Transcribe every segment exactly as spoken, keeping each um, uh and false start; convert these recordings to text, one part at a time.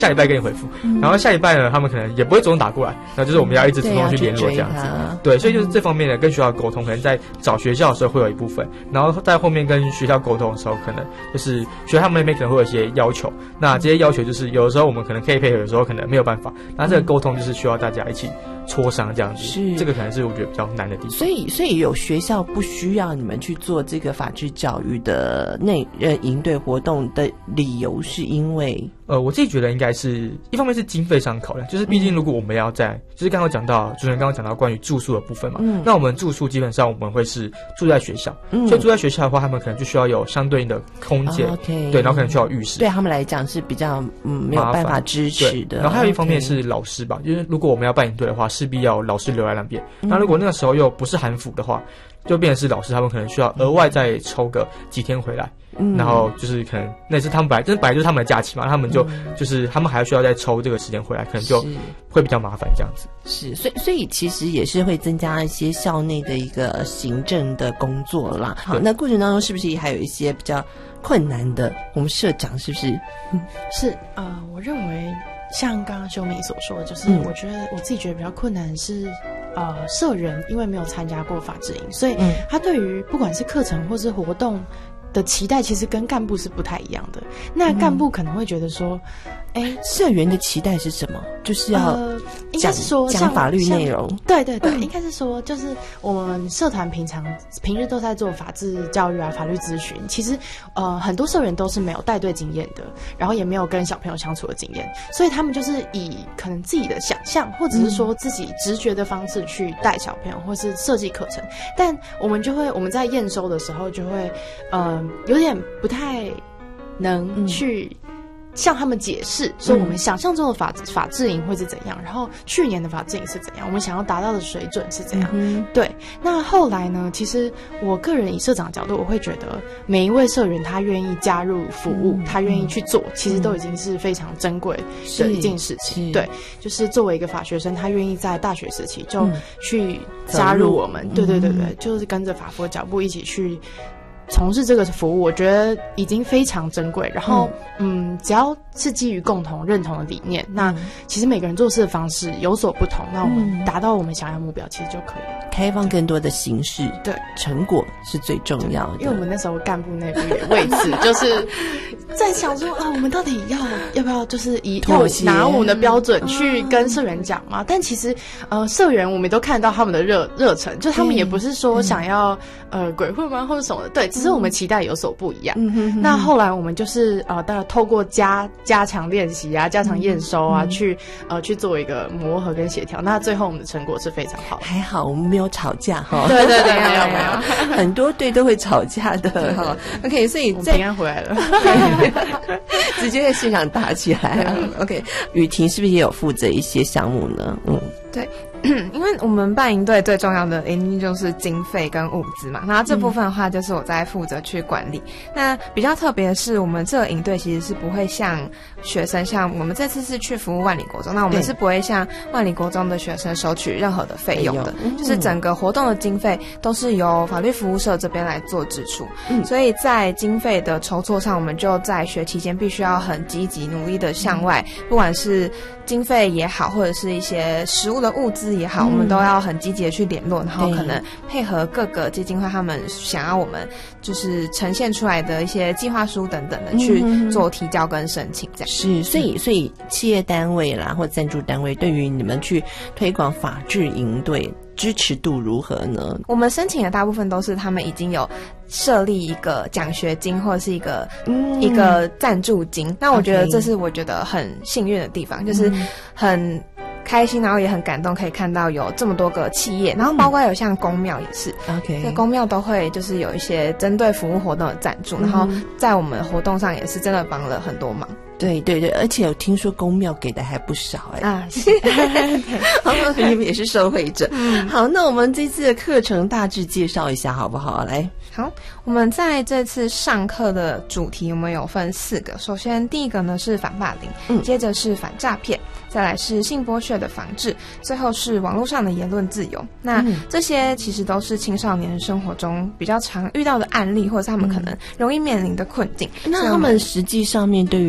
下礼拜给你回复，嗯、然后下礼拜呢，他们可能也不会主动打过来，然后就是我们要一直主动去联络这样子。对，所以就是这方面的跟学校沟通，可能在找学校的时候会有一部分，然后在后面跟学校沟通的时候，可能就是学校他们那边可能会有一些要求，那这些要求就是有的时候我们可能可以配合，有时候可能没有办法，那这个沟通就是需要大家一起磋商这样子。是，这个可能是我觉得比较难的地方。 所以，所以有学校不需要你们去做这个法治教育的内呃营队活动的理由，是因为。 呃，我自己觉得应该是一方面是经费上考量，就是毕竟如果我们要在，嗯、就是刚刚讲到主持人刚刚讲到关于住宿的部分嘛，嗯，那我们住宿基本上我们会是住在学校，嗯，所以住在学校的话，他们可能就需要有相对应的空间，哦 okay、对，然后可能需要浴室， 对他们来讲是比较嗯没有办法支持的。 然后还有一方面是老师吧，就是如果我们要办营队的话，势必要老师留在那边，那、嗯、如果那个时候又不是韩辅的话，就变成是老师他们可能需要额外再抽个几天回来。嗯，然后就是可能那是他们本来，这本来就是他们的假期嘛，他们就、嗯、就是他们还需要再抽这个时间回来，可能就会比较麻烦这样子。 是，所以所以其实也是会增加一些校内的一个行政的工作啦。好，那过程当中是不是还有一些比较困难的？我们社长是不是？ 嗯、是呃，我认为像刚刚修明所说的，就是我觉得、嗯、我自己觉得比较困难的是。呃，社人因为没有参加过法制营，所以他对于不管是课程或是活动的期待，其实跟干部是不太一样的。那干部可能会觉得说，哎、嗯， 社员的期待是什么？就是要呃，应该是说讲法律内容。 对对对、嗯，应该是说，就是我们社团平常平日都在做法治教育啊、法律咨询。其实呃，很多社员都是没有带队经验的，然后也没有跟小朋友相处的经验，所以他们就是以可能自己的想象，或者是说自己直觉的方式去带小朋友，或是设计课程。但我们就会我们在验收的时候就会呃有点不太能去向他们解释说我们想象中的法法制营会是怎样，然后去年的法制营是怎样，我们想要达到的水准是怎样、嗯、对。那后来呢，其实我个人以社长的角度，我会觉得每一位社员他愿意加入服务、嗯、他愿意去做，其实都已经是非常珍贵的一件事情。对，就是作为一个法学生，他愿意在大学时期就去加入我们、嗯、对对对对，就是跟着法服的脚步一起去从事这个服务，我觉得已经非常珍贵。然后，嗯，嗯只要是基于共同认同的理念，那其实每个人做事的方式有所不同，那我们达到我们想要的目标，其实就可以了。 开放更多的形式， 对， 成果是最重要的。 因为我们那时候干部内部也为此就是在想说啊，我们到底要要不要就是以要拿我们的标准去跟社员讲嘛？但其实呃，社员我们都看到他们的热热忱，就他们也不是说想要、嗯、呃鬼混吗或者什么的，对。只是我们期待有所不一样。嗯、哼哼那后来我们就是呃，当然透过加加强练习啊，加强验收啊，嗯、去呃去做一个磨合跟协调。那最后我们的成果是非常好的。 还好我们没有吵架哈。 对对对，没有没有， 很多队都会吵架的哈。OK， 所以平安回来了， 直接在现场打起来啊。OK， 雨婷是不是也有负责一些项目呢？嗯， 对。因为我们办营队最重要的一定就是经费跟物资嘛，那这部分的话就是我在负责去管理。嗯、那比较特别的是，我们这个营队其实是不会像学生，像我们这次是去服务万里国中，那我们是不会像万里国中的学生收取任何的费用的，嗯、就是整个活动的经费都是由法律服务社这边来做支出。嗯、所以在经费的筹措上，我们就在学期间必须要很积极努力的向外，嗯、不管是经费也好，或者是一些食物的物资也好，嗯、我们都要很积极的去联络，然后可能配合各个基金会他们想要我们就是呈现出来的一些计划书等等的去做提交跟申请这样。 是，所以所以企业单位啦或赞助单位对于你们去推广法治营队支持度如何呢？ 我们申请的大部分都是他们已经有设立一个奖学金或者是一个、嗯、一个赞助金，那我觉得这是我觉得很幸运的地方，就是很开心，然后也很感动，可以看到有这么多个企业，然后包括有像公庙也是 ，OK， 公庙都会就是有一些针对服务活動的赞助，嗯、然后在我们活動上也是真的幫了很多忙。 对对对，而且我听说公庙给的还不少哎、欸、 啊，是你们也是受惠者。嗯，好，那我们这次的课程大致介绍一下好不好？来， 好，我们在这次上课的主题我们有分四个，首先第一个呢是反霸凌，嗯，接着是反诈骗，再来是性剥削的防治，最后是网络上的言论自由。那、嗯、这些其实都是青少年生活中比较常遇到的案例，或者是他们可能容易面临的困境。 嗯、那他们实际上面对于这些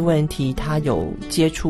问题他有接触